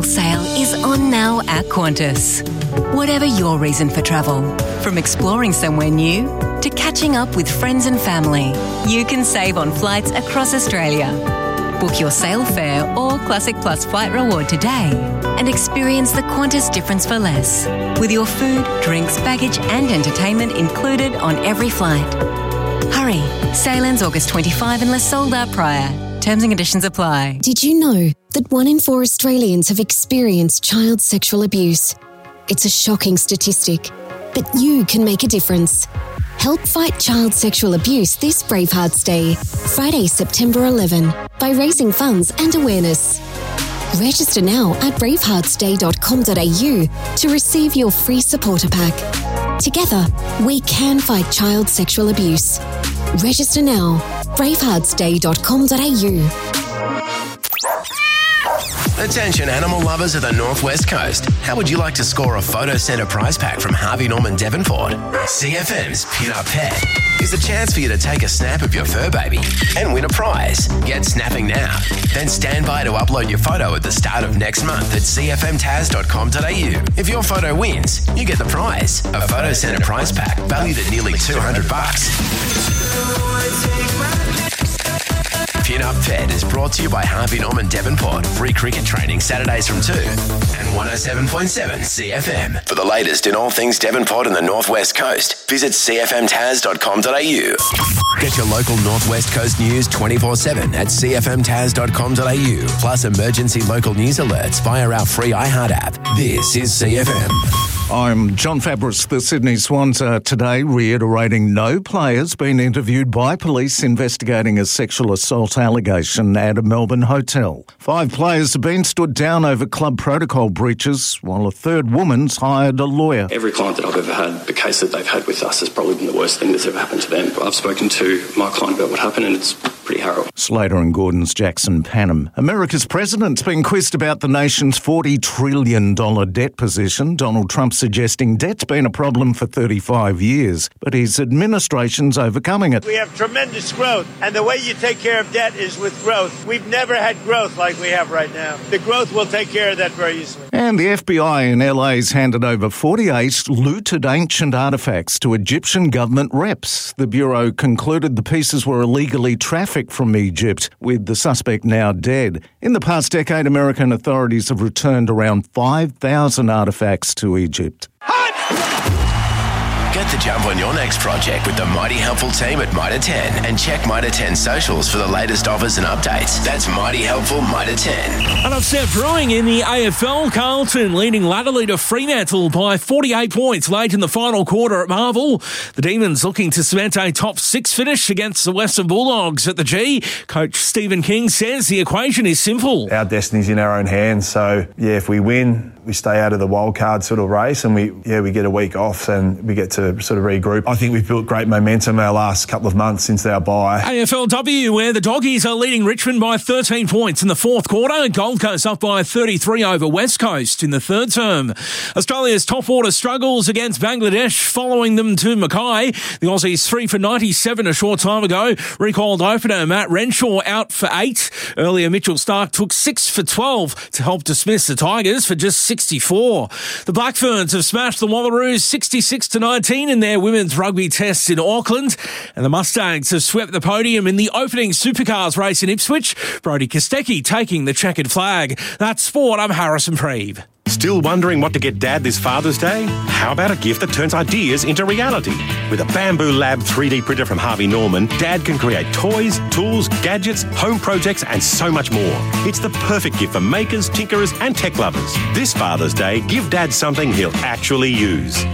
travel sale is on now at Qantas. Whatever your reason for travel, from exploring somewhere new to catching up with friends and family, you can save on flights across Australia. Book your sale fare or Classic Plus flight reward today and experience the Qantas difference for less, with your food, drinks, baggage and entertainment included on every flight. Hurry, sale ends August 25 unless sold out prior. Terms and conditions apply. Did you know that 1 in 4 Australians have experienced child sexual abuse? It's a shocking statistic, but you can make a difference. Help fight child sexual abuse this Bravehearts Day, Friday, September 11, by raising funds and awareness. Register now at braveheartsday.com.au to receive your free supporter pack. Together, we can fight child sexual abuse. Register now, braveheartsday.com.au. Attention animal lovers of the Northwest Coast. How would you like to score a Photo Centre prize pack from Harvey Norman Devonport? CFM's Pin Up Pet is a chance for you to take a snap of your fur baby and win a prize. Get snapping now. Then stand by to upload your photo at the start of next month at cfmtaz.com.au. If your photo wins, you get the prize, a Photo Centre prize pack valued at nearly $200. Pin Up Pet is brought to you by Harvey Norman Devonport. Free cricket training Saturdays from 2 and 107.7 CFM. For the latest in all things Devonport and the Northwest Coast, visit cfmtaz.com.au. Get your local Northwest Coast news 24/7 at cfmtaz.com.au. Plus emergency local news alerts via our free iHeart app. This is CFM. I'm John Fabris. The Sydney Swans are today reiterating no players been interviewed by police investigating a sexual assault allegation at a Melbourne hotel. 5 players have been stood down over club protocol breaches, while a third woman's hired a lawyer. Every client that I've ever had, the case that they've had with us has probably been the worst thing that's ever happened to them. I've spoken to my client about what happened and it's pretty harrowing. Slater and Gordon's Jackson Panham. America's president's been quizzed about the nation's $40 trillion debt position. Donald Trump suggesting debt's been a problem for 35 years, but his administration's overcoming it. We have tremendous growth, and the way you take care of debt is with growth. We've never had growth like we have right now. The growth will take care of that very easily. And the FBI in LA's handed over 48 looted ancient artefacts to Egyptian government reps. The Bureau concluded the pieces were illegally trafficked from Egypt, with the suspect now dead. In the past decade, American authorities have returned around 5,000 artefacts to Egypt. Get the jump on your next project with the Mighty Helpful team at Mitre 10 and check Mitre 10 socials for the latest offers and updates. That's Mighty Helpful Mitre 10. And upset brewing in the AFL. Carlton leading latterly to Fremantle by 48 points late in the final quarter at Marvel. The Demons looking to cement a top 6 finish against the Western Bulldogs at the G. Coach Stephen King says the equation is simple. Our destiny's in our own hands, so if we win, we stay out of the wild card sort of race, and we get a week off and we get to sort of regroup. I think we've built great momentum our last couple of months since our bye. AFLW, where the Doggies are leading Richmond by 13 points in the fourth quarter. Gold Coast up by 33 over West Coast in the third term. Australia's top order struggles against Bangladesh, following them to Mackay. The Aussies 3 for 97 a short time ago. Recalled opener Matt Renshaw out for 8. Earlier, Mitchell Starc took 6 for 12 to help dismiss the Tigers for just 64. The Black Ferns have smashed the Wallaroos 66-19 in their women's rugby tests in Auckland, and the Mustangs have swept the podium in the opening Supercars race in Ipswich. Brodie Kostecki taking the checkered flag. That's sport. I'm Harrison Preeve. Still wondering what to get Dad this Father's Day? How about a gift that turns ideas into reality? With a Bamboo Lab 3D printer from Harvey Norman, Dad can create toys, tools, gadgets, home projects, and so much more. It's the perfect gift for makers, tinkerers, and tech lovers. This Father's Day, give Dad something he'll actually use.